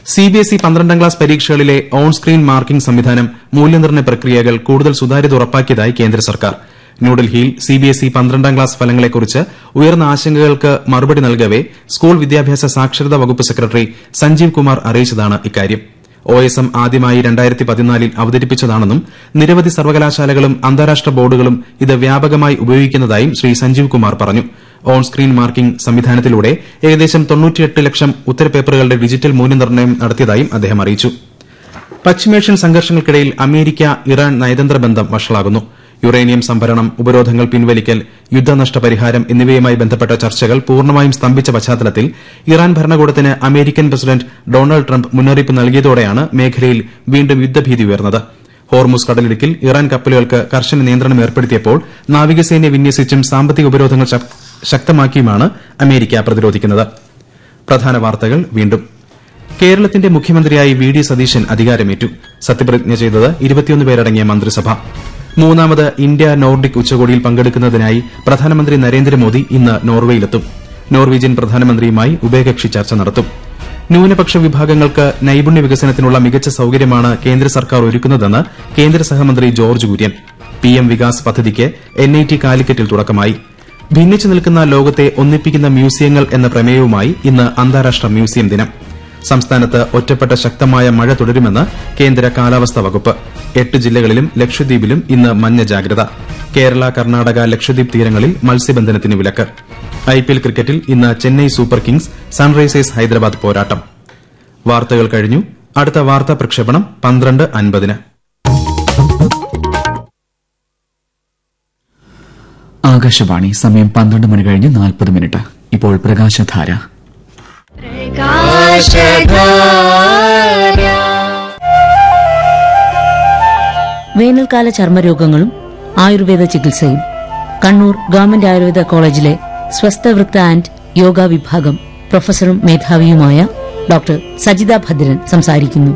CBSE 12ാം class പരീക്ഷകളിലെ on screen marking സംവിധാനം മൂല്യനിർണ്ണയ പ്രക്രിയകൾ കൂടുതൽ സുതാര്യത ഉറപ്പാക്കിയതായി കേന്ദ്ര സർക്കാർ. ന്യൂഡൽഹിയിൽ സിബിഎസ്ഇ 12ാം ക്ലാസ് ഫലങ്ങളെക്കുറിച്ച് ഉയർന്ന ആശങ്കകൾക്ക് മറുപടി നൽകവെ സ്കൂൾ വിദ്യാഭ്യാസ സാക്ഷരതാ വകുപ്പ് സെക്രട്ടറി സഞ്ജീവ് കുമാർ അറിയിച്ചതാണ് ഇക്കാര്യം. OSM ആദ്യമായി 2014 അവതരിപ്പിച്ചതാണെന്നും നിരവധി സർവകലാശാലകളും അന്താരാഷ്ട്ര ബോർഡുകളും ഇത് വ്യാപകമായി ഉപയോഗിക്കുന്നതായും ശ്രീ സഞ്ജീവ് കുമാർ പറഞ്ഞു. ഓൺ സ്ക്രീൻ മാർക്കിംഗ് സംവിധാനത്തിലൂടെ ഏകദേശം 98 ലക്ഷം ഉത്തരപേപ്പറുകളുടെ ഡിജിറ്റൽ മൂല്യനിർണ്ണയം നടത്തിയതായും അദ്ദേഹം അറിയിച്ചു. പശ്ചിമേഷ്യൻ സംഘർഷങ്ങൾക്കിടയിൽ അമേരിക്ക ഇറാൻ നയതന്ത്ര ബന്ധം വഷളാകുന്നു. യുറേനിയം സംഭരണം, ഉപരോധങ്ങൾ പിൻവലിക്കൽ, യുദ്ധനഷ്ടപരിഹാരം എന്നിവയുമായി ബന്ധപ്പെട്ട ചർച്ചകൾ പൂർണ്ണമായും സ്തംഭിച്ച പശ്ചാത്തലത്തിൽ ഇറാൻ ഭരണകൂടത്തിന് അമേരിക്കൻ പ്രസിഡന്റ് ഡൊണാൾഡ് ട്രംപ് മുന്നറിയിപ്പ് നൽകിയതോടെയാണ് മേഖലയിൽ വീണ്ടും യുദ്ധഭീതി ഉയർന്നത്. ഹോർമുസ് കടലിടുക്കിൽ ഇറാൻ കപ്പലുകൾക്ക് കർശന നിയന്ത്രണം ഏർപ്പെടുത്തിയപ്പോൾ നാവികസേനയെ വിന്യസിച്ചും സാമ്പത്തിക ഉപരോധങ്ങൾ ശക്തമാക്കിയുമാണ് അമേരിക്ക പ്രതിരോധിക്കുന്നത്. പ്രധാന വാർത്തകൾ വീണ്ടും. കേരളത്തിന്റെ മുഖ്യമന്ത്രിയായി വി ഡി സതീശൻ അധികാരമേറ്റു. സത്യപ്രതിജ്ഞ ചെയ്തത് 21 പേരടങ്ങിയ മന്ത്രിസഭ. മൂന്നാമത് ഇന്ത്യ നോർഡിക് ഉച്ചകോടിയിൽ പങ്കെടുക്കുന്നതിനായി പ്രധാനമന്ത്രി നരേന്ദ്രമോദി ഇന്ന് നോർവേയിലെത്തും. നോർവീജിയൻ പ്രധാനമന്ത്രിയുമായി ഉഭയകക്ഷി ചർച്ച നടത്തും. ന്യൂനപക്ഷ വിഭാഗങ്ങൾക്ക് നൈപുണ്യ വികസനത്തിനുള്ള മികച്ച സൌകര്യമാണ് കേന്ദ്ര സർക്കാർ ഒരുക്കുന്നതെന്ന് കേന്ദ്ര സഹമന്ത്രി ജോർജ് കുര്യൻ. PM വികാസ് പദ്ധതിക്ക് NIT കാലിക്കറ്റിൽ തുടക്കമായി. ഭിന്നിച്ചു നിൽക്കുന്ന ലോകത്തെ ഒന്നിപ്പിക്കുന്ന മ്യൂസിയങ്ങൾ എന്ന പ്രമേയവുമായി ഇന്ന് അന്താരാഷ്ട്ര മ്യൂസിയം ദിനം. സംസ്ഥാനത്ത് ഒറ്റപ്പെട്ട ശക്തമായ മഴ തുടരുമെന്ന് കേന്ദ്ര കാലാവസ്ഥാ വകുപ്പ്. 8 ജില്ലകളിലും ലക്ഷദ്വീപിലും ഇന്ന് മഞ്ഞ ജാഗ്രത. കേരള, കർണാടക, ലക്ഷദ്വീപ് തീരങ്ങളിൽ മത്സ്യബന്ധനത്തിന് വിലക്ക്. IPL ക്രിക്കറ്റിൽ ഇന്ന് Chennai super Kings Sunrisers Hyderabad പോരാട്ടം. വാർത്തകൾ കഴിഞ്ഞു. അടുത്ത വാർത്താ പ്രക്ഷേപണം 12:50. ആകാശവാണി. സമയം 12 മണി കഴിഞ്ഞ് 40 മിനിറ്റ്. ഇപ്പോൾ പ്രകാശധാര. വേനൽക്കാല ചർമ്മരോഗങ്ങളും ആയുർവേദ ചികിത്സയും കണ്ണൂർ ഗവൺമെന്റ് ആയുർവേദ കോളേജിലെ സ്വസ്ഥവൃത്ത ആൻഡ് യോഗ വിഭാഗം പ്രൊഫസറും മേധാവിയുമായ ഡോക്ടർ സജിത ഭദ്രൻ സംസാരിക്കുന്നു.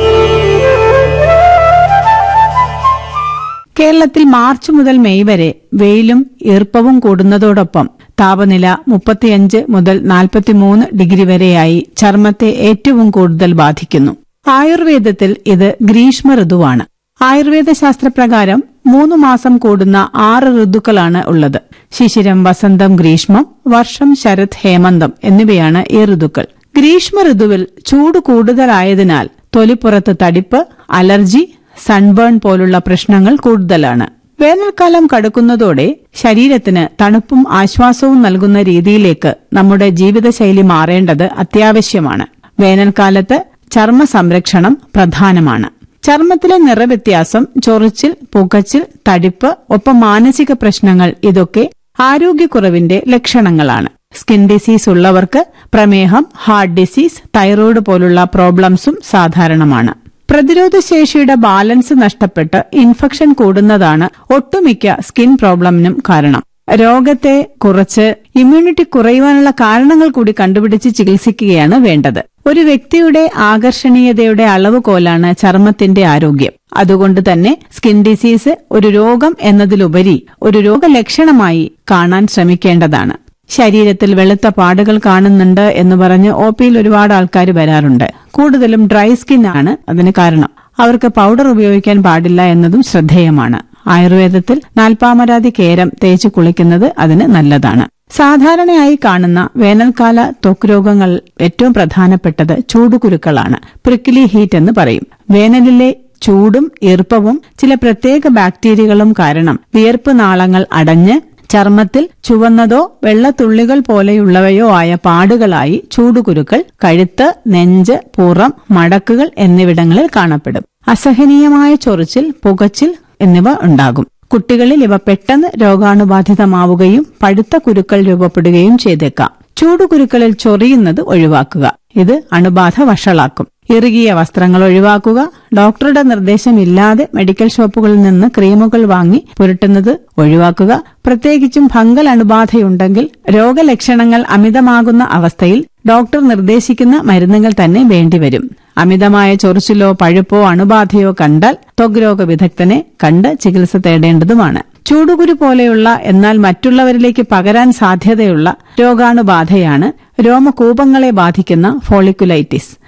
കേരളത്തിൽ മാർച്ച് മുതൽ മെയ് വരെ വെയിലും ഈർപ്പവും കൂടുന്നതോടൊപ്പം താപനില 35 മുതൽ 43 ഡിഗ്രി വരെയായി ചർമ്മത്തെ ഏറ്റവും കൂടുതൽ ബാധിക്കുന്നു. ആയുർവേദത്തിൽ ഇത് ഗ്രീഷ്മ ഋതുവാണ്. ആയുർവേദ ശാസ്ത്രപ്രകാരം 3 മാസം കൂടുന്ന 6 ഋതുക്കളാണ് ഉള്ളത്. ശിശിരം, വസന്തം, ഗ്രീഷ്മം, വർഷം, ശരത്, ഹേമന്തം എന്നിവയാണ് ഈ ഋതുക്കൾ. ഗ്രീഷ്മ ഋതുവിൽ ചൂട് കൂടുതലായതിനാൽ തൊലിപ്പുറത്ത് തടിപ്പ്, അലർജി, സൺബേൺ പോലുള്ള പ്രശ്നങ്ങൾ കൂടുതലാണ്. വേനൽക്കാലം കടക്കുന്നതോടെ ശരീരത്തിന് തണുപ്പും ആശ്വാസവും നൽകുന്ന രീതിയിലേക്ക് നമ്മുടെ ജീവിതശൈലി മാറേണ്ടത് അത്യാവശ്യമാണ്. വേനൽക്കാലത്ത് ചർമ്മ സംരക്ഷണം പ്രധാനമാണ്. ചർമ്മത്തിലെ നിറവ്യത്യാസം, ചൊറിച്ചിൽ, പുകച്ചിൽ, തടിപ്പ്, ഒപ്പം മാനസിക പ്രശ്നങ്ങൾ ഇതൊക്കെ ആരോഗ്യക്കുറവിന്റെ ലക്ഷണങ്ങളാണ്. സ്കിൻ ഡിസീസ് ഉള്ളവർക്ക് പ്രമേഹം, ഹാർട്ട് ഡിസീസ്, തൈറോയ്ഡ് പോലുള്ള പ്രോബ്ലംസും സാധാരണമാണ്. പ്രതിരോധശേഷിയുടെ ബാലൻസ് നഷ്ടപ്പെട്ട് ഇൻഫെക്ഷൻ കൂടുന്നതാണ് ഒട്ടുമിക്ക സ്കിൻ പ്രോബ്ലമിനും കാരണം. രോഗത്തെ കുറച്ച് ഇമ്മ്യൂണിറ്റി കുറയുവാനുള്ള കാരണങ്ങൾ കൂടി കണ്ടുപിടിച്ച് ചികിത്സിക്കുകയാണ് വേണ്ടത്. ഒരു വ്യക്തിയുടെ ആകർഷണീയതയുടെ അളവുകോലാണ് ചർമ്മത്തിന്റെ ആരോഗ്യം. അതുകൊണ്ട് തന്നെ സ്കിൻ ഡിസീസ് ഒരു രോഗം എന്നതിലുപരി ഒരു രോഗലക്ഷണമായി കാണാൻ ശ്രമിക്കേണ്ടതാണ്. ശരീരത്തിൽ വെളുത്ത പാടുകൾ കാണുന്നുണ്ട് എന്ന് പറഞ്ഞ് OPയിൽ ഒരുപാട് ആൾക്കാർ വരാറുണ്ട്. കൂടുതലും ഡ്രൈ സ്കിൻ ആണ് അതിന് കാരണം. അവർക്ക് പൌഡർ ഉപയോഗിക്കാൻ പാടില്ല എന്നതും ശ്രദ്ധേയമാണ്. ആയുർവേദത്തിൽ നാൽപ്പാമരാതി കേരം തേച്ച് കുളിക്കുന്നത് അതിന് നല്ലതാണ്. സാധാരണയായി കാണുന്ന വേനൽക്കാല ത്വക്ക് രോഗങ്ങൾ ഏറ്റവും പ്രധാനപ്പെട്ടത് ചൂടുകുരുക്കളാണ്. പ്രിക്കിലി ഹീറ്റ് എന്ന് പറയും. വേനലിലെ ചൂടും ഈർപ്പവും ചില പ്രത്യേക ബാക്ടീരിയകളും കാരണം വിയർപ്പ് നാളങ്ങൾ അടഞ്ഞ് ചർമ്മത്തിൽ ചുവന്നതോ വെള്ളത്തുള്ളികൾ പോലെയുള്ളവയോ ആയ പാടുകളായി ചൂടുകുരുക്കൾ കഴുത്ത്, നെഞ്ച്, പുറം, മടക്കുകൾ എന്നിവിടങ്ങളിൽ കാണപ്പെടും. അസഹനീയമായ ചൊറിച്ചിൽ, പുകച്ചിൽ എന്നിവ ഉണ്ടാകും. കുട്ടികളിൽ ഇവ പെട്ടെന്ന് രോഗാണുബാധിതമാവുകയും പഴുത്ത കുരുക്കൾ രൂപപ്പെടുകയും ചെയ്തേക്കാം. ചൂടുകുരുക്കളിൽ ചൊറിയുന്നത് ഒഴിവാക്കുക. ഇത് അണുബാധ വഷളാക്കും. ഇറുകിയ വസ്ത്രങ്ങൾ ഒഴിവാക്കുക. ഡോക്ടറുടെ നിർദ്ദേശമില്ലാതെ മെഡിക്കൽ ഷോപ്പുകളിൽ നിന്ന് ക്രീമുകൾ വാങ്ങി പുരട്ടുന്നത് ഒഴിവാക്കുക. പ്രത്യേകിച്ചും ഫംഗൽ അണുബാധയുണ്ടെങ്കിൽ രോഗലക്ഷണങ്ങൾ അമിതമാകുന്ന അവസ്ഥയിൽ ഡോക്ടർ നിർദ്ദേശിക്കുന്ന മരുന്നുകൾ തന്നെ വേണ്ടിവരും. അമിതമായ ചൊറിച്ചിലോ പഴുപ്പോ അണുബാധയോ കണ്ടാൽ ത്വക്ക് രോഗ വിദഗ്ധനെ കണ്ട് ചികിത്സ തേടേണ്ടതുമാണ്. ചൂടുകുരു പോലെയുള്ള എന്നാൽ മറ്റുള്ളവരിലേക്ക് പകരാൻ സാധ്യതയുള്ള രോഗാണുബാധയാണ് രോമകൂപങ്ങളെ ബാധിക്കുന്ന ഫോളിക്കുലൈറ്റിസ്.